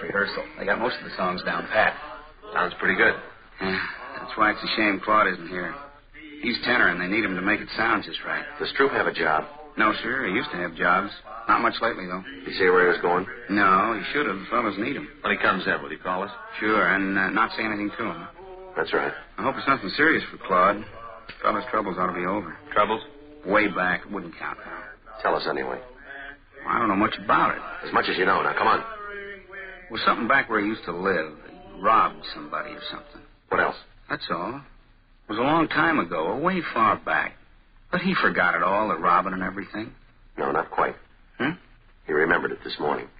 rehearsal. They got most of the songs down pat. Sounds pretty good. Yeah, that's why it's a shame Claude isn't here. He's tenor, and they need him to make it sound just right. Does Stroop have a job? No, sir. He used to have jobs. Not much lately, though. Did he say where he was going? No, he should have. The fellows need him. When he comes in, will he call us? Sure, and not say anything to him. That's right. I hope it's nothing serious for Claude. The fellow's troubles ought to be over. Troubles? Way back. It wouldn't count now. Tell us anyway. Well, I don't know much about it. As much as you know. Now, come on. It was something back where he used to live. He robbed somebody or something. What else? That's all. It was a long time ago, way far back. But he forgot it all, the robbing and everything. No, not quite. Hmm? He remembered it this morning.